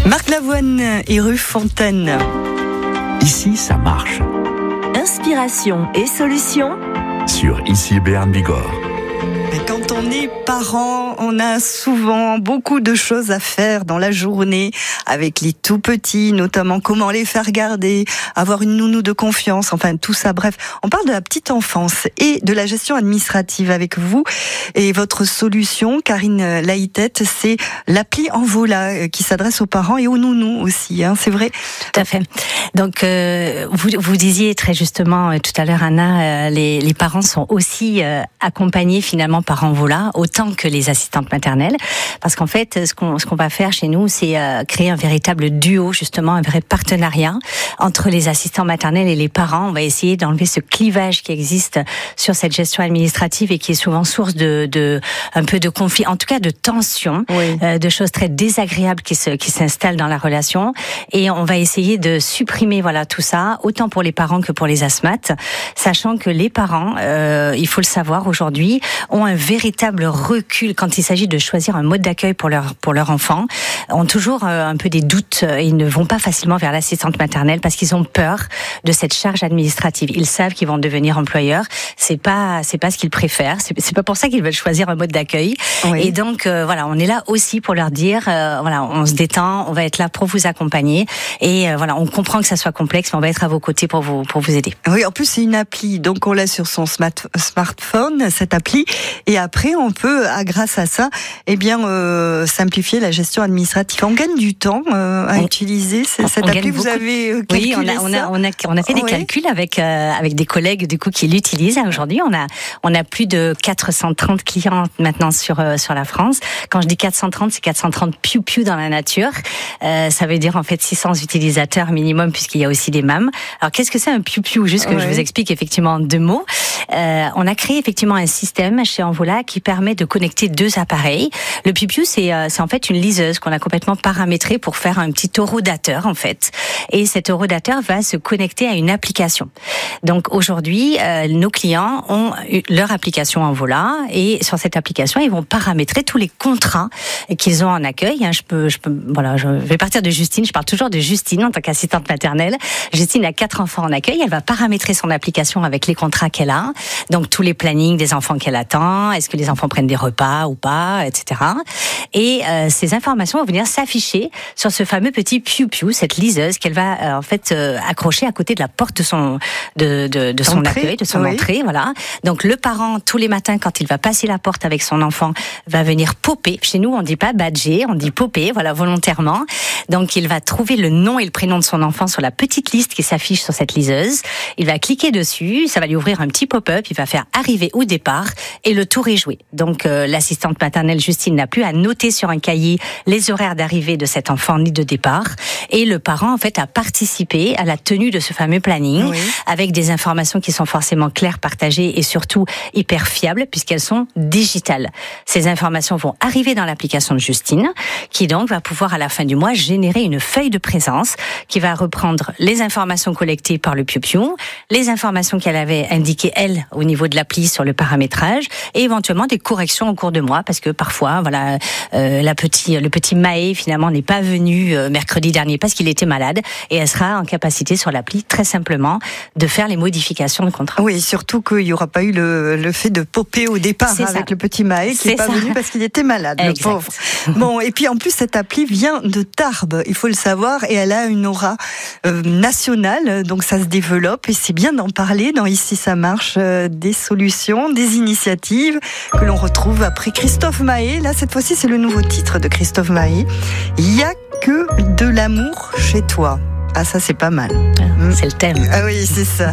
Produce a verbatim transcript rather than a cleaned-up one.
Marc Lavoine et rue Fontaine. Ici, ça marche. Inspiration et solutions Sur Ici Béarn Bigorre. Quand on est parent, on a souvent beaucoup de choses à faire dans la journée avec les tout petits, notamment comment les faire garder, avoir une nounou de confiance, enfin tout ça. Bref, on parle de la petite enfance et de la gestion administrative avec vous. Et votre solution, Karine Laïtette, c'est l'appli Envola qui s'adresse aux parents et aux nounous aussi, hein, c'est vrai? Tout à fait. Donc, euh, vous, vous disiez très justement euh, tout à l'heure, Anna, euh, les, les parents sont aussi euh, accompagnés finalement par Envola, autant que les assistantes maternelles, parce qu'en fait, ce qu'on, ce qu'on va faire chez nous, c'est euh, créer un véritable duo, justement, un vrai partenariat entre les assistants maternels et les parents. On va essayer d'enlever ce clivage qui existe sur cette gestion administrative et qui est souvent source de, de un peu de conflit, en tout cas de tension, oui. euh, de choses très désagréables qui se, qui s'installent dans la relation. Et on va essayer de supprimer, voilà, tout ça, autant pour les parents que pour les asthmates, sachant que les parents, euh, il faut le savoir aujourd'hui, ont un véritable recul quand il s'agit de choisir un mode d'accueil pour leur pour leur enfant, ont toujours euh, un peu des doutes et ils ne vont pas facilement vers l'assistante maternelle parce qu'ils ont peur de cette charge administrative. Ils savent qu'ils vont devenir employeurs, c'est pas c'est pas ce qu'ils préfèrent, c'est, c'est pas pour ça qu'ils veulent choisir un mode d'accueil. Oui. Et donc euh, voilà, on est là aussi pour leur dire euh, voilà, on se détend, on va être là pour vous accompagner et euh, voilà, on comprend que ça soit complexe, mais on va être à vos côtés pour vous pour vous aider. Oui, en plus c'est une appli, donc on l'a sur son smart, smartphone cette appli. Et après, on peut, grâce à ça, eh bien, euh, simplifier la gestion administrative. On gagne du temps euh, à on, utiliser cette appli. Vous avez euh, calculé oui, on a, ça on a, on a, on a fait des oui. calculs avec euh, avec des collègues du coup qui l'utilisent. Aujourd'hui, on a on a plus de quatre cent trente clients maintenant sur euh, sur la France. Quand je dis quatre cent trente, c'est quatre cent trente piou-piou dans la nature. Euh, ça veut dire en fait six cents utilisateurs minimum puisqu'il y a aussi des mâmes. Alors qu'est-ce que c'est un piou-piou? Juste que oui. je vous explique effectivement en deux mots. Euh, on a créé effectivement un système chez Envola qui permet de connecter deux appareils. Le piou-piou, c'est, euh, c'est en fait une liseuse qu'on a complètement paramétrée pour faire un petit horodateur en fait. Et cet horodateur va se connecter à une application. Donc aujourd'hui, euh, nos clients ont leur application Envola et sur cette application, ils vont paramétrer tous les contrats qu'ils ont en accueil. Je peux, je peux, voilà, je vais partir de Justine. Je parle toujours de Justine en tant qu'assistante maternelle. Justine a quatre enfants en accueil. Elle va paramétrer son application avec les contrats qu'elle a. Donc tous les plannings des enfants qu'elle attend, est-ce que les enfants prennent des repas ou pas, et cetera. Et euh, ces informations vont venir s'afficher sur ce fameux petit piou-piou, cette liseuse qu'elle va euh, en fait euh, accrocher à côté de la porte de son de de, de son entrée, accueil, de son oui. entrée, voilà. Donc le parent tous les matins quand il va passer la porte avec son enfant va venir popper. Chez nous on dit pas badger, on dit popper, voilà, volontairement. Donc il va trouver le nom et le prénom de son enfant sur la petite liste qui s'affiche sur cette liseuse. Il va cliquer dessus, ça va lui ouvrir un petit pop-up, il va faire arriver ou départ et le tour est joué. Donc euh, l'assistante maternelle Justine n'a plus à noter sur un cahier les horaires d'arrivée de cet enfant ni de départ et le parent en fait a participé à la tenue de ce fameux planning oui. avec des informations qui sont forcément claires, partagées et surtout hyper fiables puisqu'elles sont digitales. Ces informations vont arriver dans l'application de Justine qui donc va pouvoir à la fin du mois générer une feuille de présence qui va reprendre les informations collectées par le piou-piou, les informations qu'elle avait indiquées elle au niveau de l'appli sur le paramétrage et éventuellement des corrections au cours de mois parce que parfois voilà euh, la petit le petit Maë finalement n'est pas venu euh, mercredi dernier parce qu'il était malade et elle sera en capacité sur l'appli très simplement de faire les modifications de contrat. Oui, surtout qu'il n'y aura pas eu le, le fait de popper au départ hein, avec le petit Maë qui n'est pas ça. venu parce qu'il était malade, exact. Le pauvre. Bon, et puis en plus cette appli vient de Tarbes, il faut le savoir, et elle a une aura euh, nationale, donc ça se développe et c'est bien d'en parler dans Ici ça marche, euh, des solutions, des initiatives que l'on retrouve après Christophe Maé. Là, cette fois-ci, c'est le nouveau titre de Christophe Maé. Il y a que de l'amour chez toi. Ah, ça, c'est pas mal. C'est le thème. Ah oui, c'est ça.